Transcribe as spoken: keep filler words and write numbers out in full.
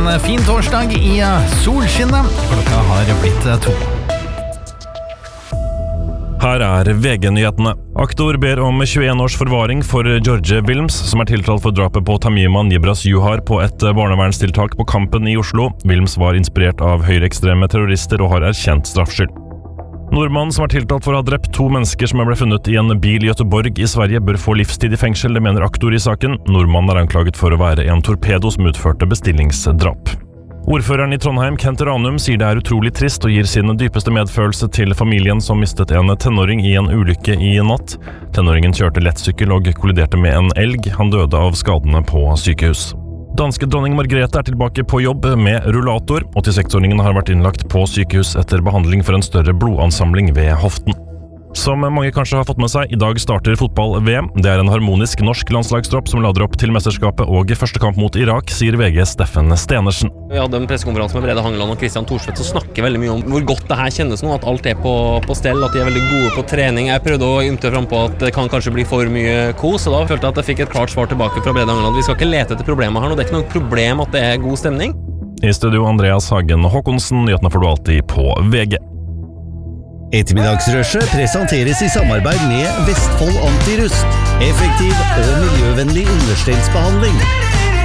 en fin torsdag i solskinnet. Klokka har blitt to. Her er V G-nyhetene. Aktor ber om tjueen års forvaring for George Wilms, som er tiltalt for drapet på Tamima Nibras Juhar på et barnevernstiltak på Kampen i Oslo. Wilms var inspirert av høyreekstreme terrorister og har erkjent straffskyld. Nordmannen som er tiltalt for å ha drept to mennesker som ble funnet i en bil i Göteborg i Sverige, bør få livstid i fengsel, det mener aktor i saken. Nordmannen er anklaget for å være en torpedo som utførte bestillingsdrap. Ordføreren i Trondheim, Kent Ranum, sier det er utrolig trist og gir sin dypeste medfølelse til familien som mistet en tenåring i en ulykke i natt. Tenåringen kjørte lettsykkel og kolliderte med en elg. Han døde av skadene på sykehus. Danske dronning Margrethe er tilbake på jobb med rullator. åttiseks-åringen har vært innlagt på sykehus etter behandling for en større blodansamling ved hoften. Som mange kanskje har fått med seg, i dag starter fotball-V M. Det er en harmonisk norsk landslagstropp som lader opp til mesterskapet og første kamp mot Irak, sier V G's Steffen Stenersen. Vi hadde en pressekonferanse med Brede Hangeland og Christian Thorsvedt som snakker veldig mye om hvor godt det her kjennes nå, at alt er på, på stell, at de er veldig gode på trening. Jeg prøvde å ymte frem på at det kan kanskje bli for mye kos, og da følte jeg at jeg fikk et klart svar tilbake fra Brede Hangeland. Vi skal ikke lete etter problemer her nå, det er ikke noe problem at det er god stemning. I studio Andreas Hagen Håkonsen, nyhetene får du alltid på V G. Ettermiddagsrushet presenteres i samarbeid med Vestfold Antirust. Effektiv og miljøvennlig understellsbehandling.